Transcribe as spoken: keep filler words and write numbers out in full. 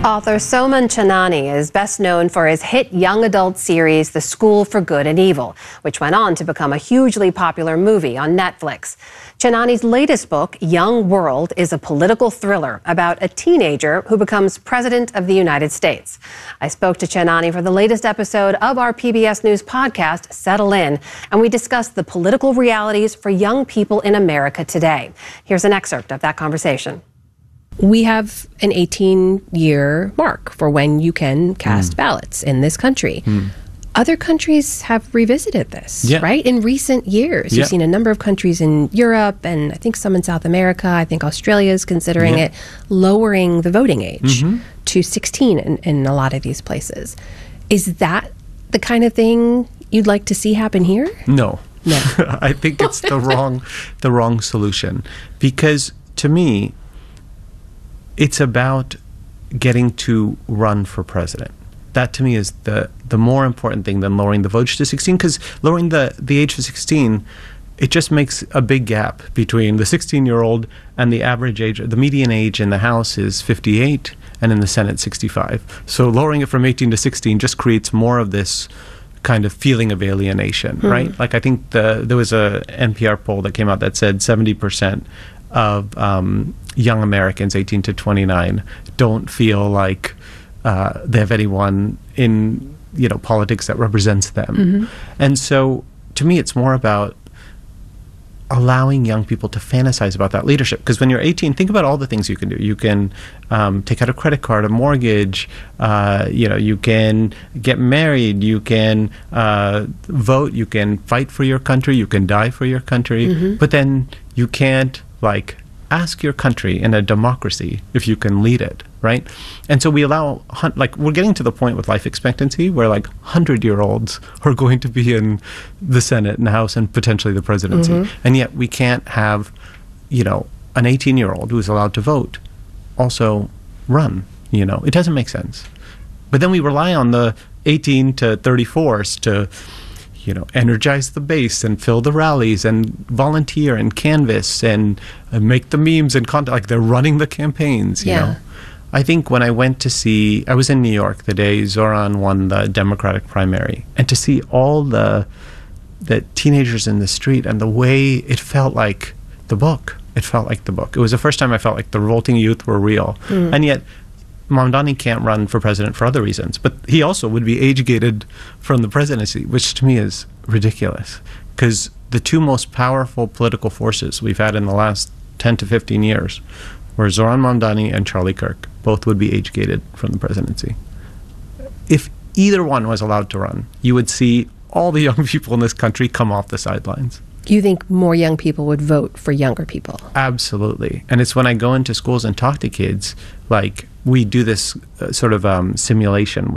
Author Soman Chainani is best known for his hit young adult series, The School for Good and Evil, which went on to become a hugely popular movie on Netflix. Chainani's latest book, Young World, is a political thriller about a teenager who becomes president of the United States. I spoke to Chainani for the latest episode of our P B S News podcast, Settle In, and we discussed the political realities for young people in America today. Here's an excerpt of that conversation. We have an eighteen-year mark for when you can cast mm. ballots in this country. Mm. Other countries have revisited this, yeah. right? In recent years, yeah. you've seen a number of countries in Europe and I think some in South America. I think Australia is considering yeah. it, lowering the voting age mm-hmm. to sixteen in, in a lot of these places. Is that the kind of thing you'd like to see happen here? No. No. I think it's the wrong, the wrong solution. Because to me, it's about getting to run for president. That to me is the the more important thing than lowering the vote to sixteen, because lowering the, the age to sixteen, it just makes a big gap between the sixteen-year-old and the average age. The median age in the House is fifty-eight and in the Senate sixty-five. So lowering it from eighteen to sixteen just creates more of this kind of feeling of alienation, mm-hmm. right? Like I think the there was a N P R poll that came out that said seventy percent of um, young Americans, eighteen to twenty-nine, don't feel like uh, they have anyone in, you know, politics that represents them. Mm-hmm. And so, to me, it's more about allowing young people to fantasize about that leadership. Because when you're eighteen, think about all the things you can do. You can um, take out a credit card, a mortgage. Uh, you know, you can get married. You can uh, vote. You can fight for your country. You can die for your country. Mm-hmm. But then you can't, like, ask your country in a democracy if you can lead it, right? And so we allow, like, we're getting to the point with life expectancy where, like, hundred-year-olds are going to be in the Senate and the House and potentially the presidency. Mm-hmm. And yet we can't have, you know, an eighteen-year-old who's allowed to vote also run, you know? It doesn't make sense. But then we rely on the eighteen to thirty-fours to, you know, energize the base and fill the rallies and volunteer and canvass and uh, make the memes and content. Like, they're running the campaigns, you yeah. know. I think when I went to see, I was in New York the day Zoran won the Democratic primary, and to see all the the teenagers in the street and the way it felt like the book. It felt like the book. It was the first time I felt like the revolting youth were real. Mm. And yet, Mamdani can't run for president for other reasons, but he also would be age-gated from the presidency, which to me is ridiculous, because the two most powerful political forces we've had in the last ten to fifteen years were Zoran Mamdani and Charlie Kirk. Both would be age-gated from the presidency. If either one was allowed to run, you would see all the young people in this country come off the sidelines. You think more young people would vote for younger people? Absolutely. And it's when I go into schools and talk to kids, like, we do this uh, sort of um, simulation